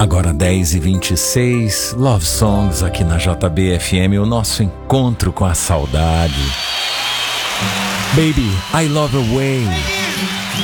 Agora 10h26, Love Songs aqui na JB-FM, o nosso encontro com a saudade. Baby, I Love Away.